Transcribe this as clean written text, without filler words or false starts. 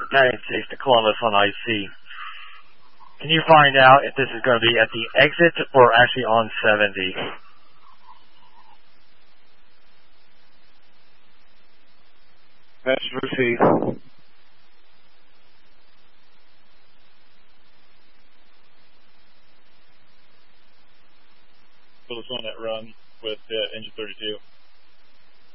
Battalion 6 to Columbus on IC. Can you find out if this is going to be at the exit or actually on 70? Message received. Put us on that run with engine 32.